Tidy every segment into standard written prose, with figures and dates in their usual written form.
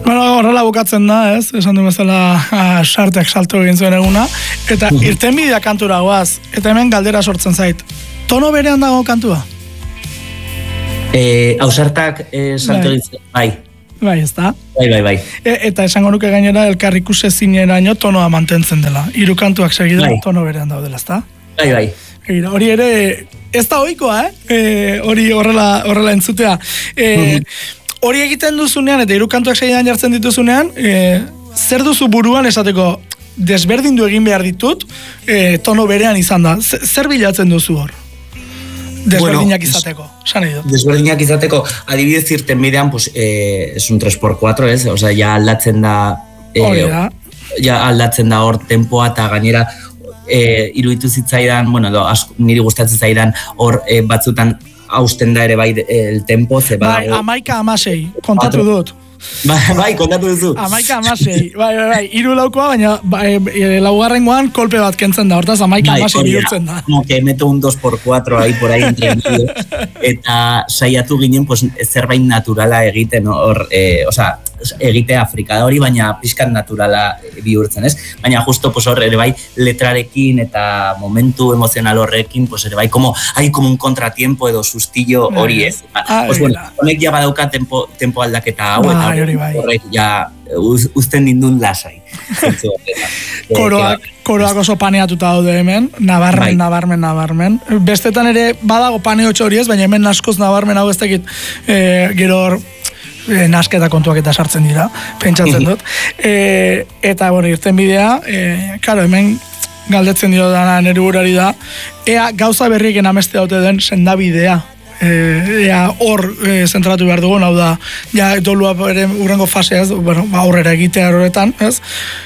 Bueno, horrela bukatzen da, ez? Esan du bezala sarteak salto egin zuen eguna. Eta irtenbidea kantura goaz. Eta hemen galdera sortzen zait. Tono berean dago kantua? Ausartak salto egin zuen, bai. Bai, ez da? Bai. Eta esango nuke gainera elkarrikuse zineraino tonoa mantentzen dela. Hiru kantuak segida tono berean daudela, ez da? Bai. Hori ere, ez da ohikoa, hori horrela entzutea. Hori egiten duzunean, eta hiru kantuak segidan jartzen dituzunean, zer duzu buruan esateko desberdindu egin behar ditut, tono berean izan da. Zer bilatzen duzu hor? Desberdinak izateko, esan edo. Desberdinak izateko, adibidez irtenbidean, pues, es un 3x4, ez? Osea, ja aldatzen da... Ja aldatzen da hor tempoa, eta gainera iruditu zitzaidan, bueno, niri gustatzen zaidan hor batzutan hausten da ere bai el tempo, ze bai, 11-16, kontatu dut. Bai, kontatu duzu. 11-16, bai, 3-laukoa, baina laugarrengoan kolpe bat kentzen da, hortaz 11-16 bihurtzen da. Como que meto un 2x4 ahí por ahí entre medio, eta saiatu ginen, pues, zerbait naturala egiten, hor, osea, egitea frikada hori, baina pixkan naturala bihurtzen, ez? Baina justo, pues, hor, ere bai, letrarekin eta momentu emozional horrekin, pues, ere bai, como, hay como un contratiempo edo sustillo hori, ez? Pues, bueno, honek ja badauka tempo aldaketa hau, eta horrek ja uzten nindun lasai. Koroak oso paneatuta daude hemen, nabarmen. Bestetan ere badago paneotxo hori ez, baina hemen askoz nabarmen hau ez dakit, gero hor, nasketa kontuak eta sartzen dira, pentsatzen dut. Eta, bueno, irtenbidea, karo, hemen galdetzen dio dana nire burari da, ea gauza berrieken ameste daute den sendabidea. Ea hor zentratu behar dugun, hau da, ja, dolua urrengo faseaz, bueno, aurrera egitea horretan, ez?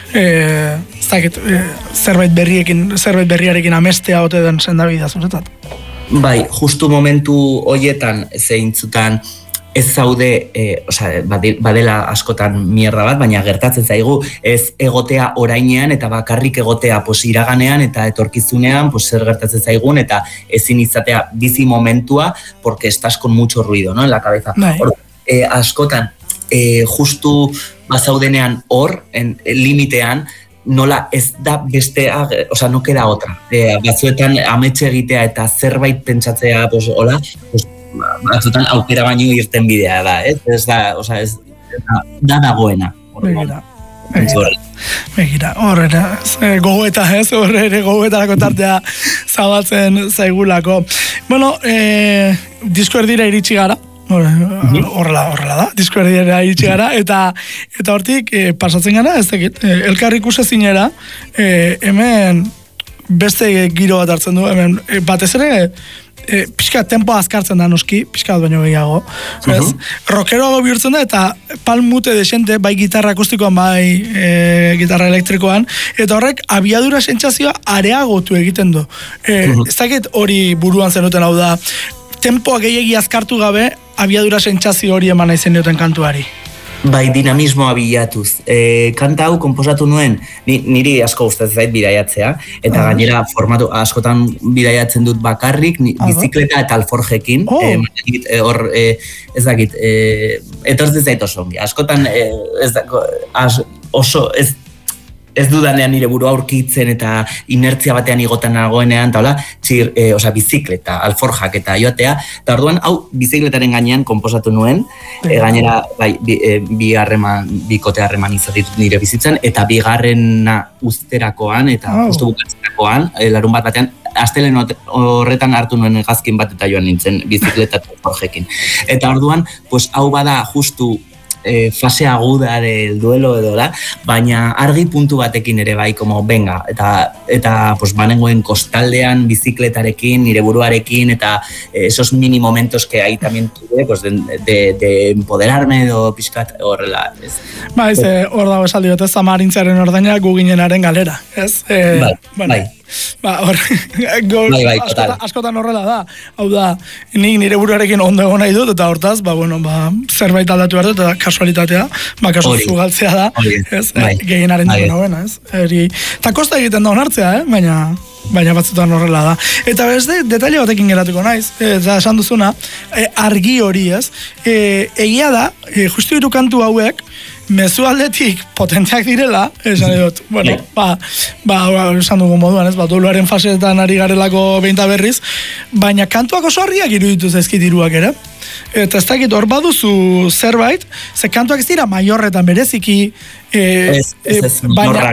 Zerbait berriarekin amestea ote den sendabidea zuretat. Bai, justu momentu hoietan zeintzutan ez zaude, badela askotan mierda bat, baina gertatzen zaigu ez egotea orainean eta bakarrik egotea iraganean eta etorkizunean zer gertatzen zaigun eta ezin izatea bizi momentua porque estás con mucho ruido, ¿no? En la cabeza. Askotan, justu bazaudenean hor, limitean, nola ez da bestea, osea, no queda otra. Batzuetan ametxe egitea eta zerbait pentsatzea, hola, batzutan aukera baino irten bidea da, ez? Ez da, osea, ez da dagoena. Begira, horrela, gogoeta, ez? Horre gogoetarako tartea zabaltzen zaigulako. Bueno, disko erdira iritsi gara, horrela da, disko erdira iritsi gara, eta hortik pasatzen gara, ez dakit, elkarri ikusi zinera, hemen beste giro bat hartzen du, hemen batez ere, pixka tempo azkartzen da noski, pixka bat baino gehiago, ez? Rockeroago bihurtzen da, eta palmute desente, bai gitarra akustikoan, bai gitarra elektrikoan, eta horrek abiadura sentsazioa areagotu egiten du. Ez dakit hori buruan zenuten hau da, tempoa gehiagi azkartu gabe, abiadura sentsazio hori eman nahi zenioten kantuari. Bai, dinamismoa bilatuz. Kanta hau komposatu nuen, niri asko gustatzen zait bidaiatzea, eta gainera formatu askotan bidaiatzen dut bakarrik, bizikleta eta alforjekin, hor, ez dakit, etortzen zait oso ongi. Askotan, oso, ez dudanean nire burua aurkitzen eta inertzia batean igotan nagoenean, eta hola, bizikleta, alforjak eta joatea, eta orduan, hau bizikletaren gainean komposatu nuen, gainera, bai, bikote harreman izatitut nire bizitzan, eta bigarrena uzterakoan, eta justu bukatzerakoan, larun bat batean, astelen horretan hartu nuen hegazkin bat eta joan nintzen bizikleta eta alforjekin. Eta orduan, hau bada justu fase aguda del duelo edo da, baina argi puntu batekin ere bai, como venga, eta banengoen kostaldean, bizikletarekin, nire buruarekin, eta esos mini momentos que ahí también tuve, de empoderarme edo pixkat horrela, ez? Ba, hor dago esaldi bat, ez amarintzaren ordaina gu ginenaren galera, ez? Bai. Ba, hor, askotan horrela da. Hau da, nire buruarekin ondo egon nahi dut, eta hortaz, zerbait aldatu behar dut, eta kasualitatea, kasu zugaltzea da, ez? Gehienaren dut nagoena, ez? Eta kosta egiten da onartzea, baina... baina batzutan horrela da. Eta beste, detaile batekin geratuko naiz, eta esan duzuna, argi hori ez, egia da, justu hiru kantu hauek, mezu aldetik potenteak direla, esan dut, bueno, esan dugu moduan, ez, doluaren faseetan ari garelako behinta berriz, baina kantuak oso argiak iruditu zaizkit hiruak ere, eta ez dakit hor baduzu zerbait, ze kantuak ez dira maiorretan bereziki, baina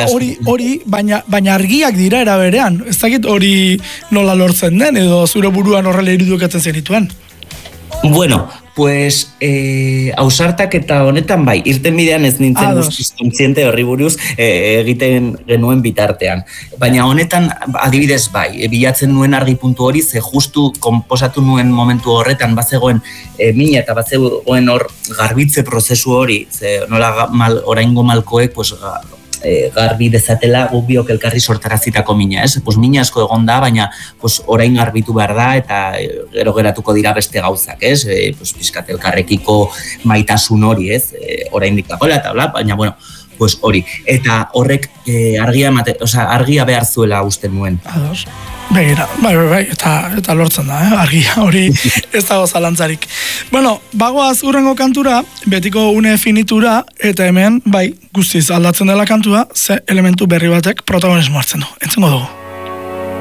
argiak dira era berean, ez dakit hori nola lortzen den, edo zure buruan horrela irudukatzen zenituen. Bueno, pues ausartak eta honetan bai, irten bidean ez nintzen guztiz kontziente horri buruz egiten genuen bitartean. Baina honetan adibidez bai, bilatzen nuen argi puntu hori, ze justu konposatu nuen momentu horretan bazegoen mina eta bazegoen hor garbitze prozesu hori, ze nola oraingo malkoek, pues, garbi dezatela guk biok elkarri sortarazitako mina, ez? Pues mina asko egon da, baina pues orain garbitu behar da eta gero geratuko dira beste gauzak, ez? Pues pizkat elkarrekiko maitasun hori, ez? Oraindik dagoela eta bla, baina bueno, pues hori. Eta horrek argia behar zuela uste nuen. Ados. Begira, bai, eta lortzen da, argia, hori ez dago zalantzarik. Bueno, bagoaz urrengo kantura, betiko une finitura, eta hemen, bai, guztiz aldatzen dela kantua, ze elementu berri batek protagonismo hartzen du. Entzungo dugu.